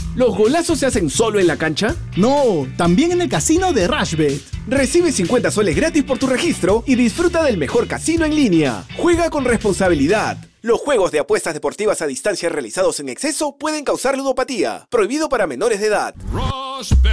¿Los golazos se hacen solo en la cancha? No, también en el casino de Rashbet. Recibe 50 soles gratis por tu registro y disfruta del mejor casino en línea. Juega con responsabilidad. Los juegos de apuestas deportivas a distancia realizados en exceso pueden causar ludopatía. Prohibido para menores de edad.